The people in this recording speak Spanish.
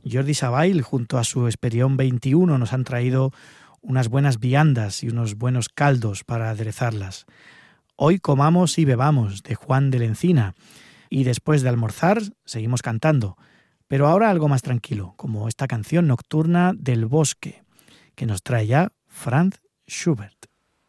Jordi Savall junto a su Esperión 21 nos han traído unas buenas viandas y unos buenos caldos para aderezarlas. Hoy comamos y bebamos, de Juan de la Encina, y después de almorzar seguimos cantando, pero ahora algo más tranquilo, como esta canción nocturna del bosque, que nos trae ya Franz Schubert.